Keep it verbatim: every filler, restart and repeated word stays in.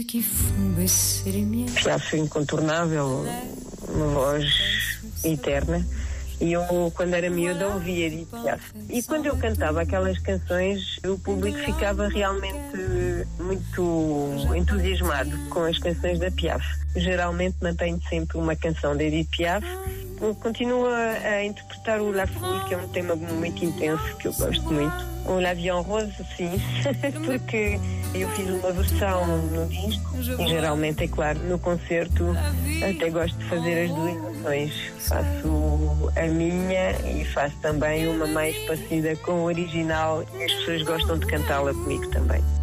Piaf incontornável, uma voz eterna. E eu, quando era miúda, ouvia Edith Piaf. E quando eu cantava aquelas canções, o público ficava realmente muito entusiasmado com as canções da Piaf. Geralmente mantenho sempre uma canção de Edith Piaf. Eu continuo a, a interpretar o La Foule, que é um tema muito intenso, que eu gosto muito. O La Vie en Rose, sim, porque eu fiz uma versão no disco e geralmente, é claro, no concerto até gosto de fazer as duas versões. Faço a minha e faço também uma mais parecida com o original e as pessoas gostam de cantá-la comigo também.